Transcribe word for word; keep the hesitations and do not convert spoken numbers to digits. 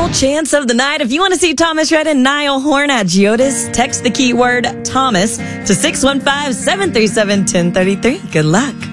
final chance of the night. If you want to see Thomas Rhett and Niall Horn at Geodis, text the keyword Thomas to six one five, seven three seven, one zero three three. Good luck.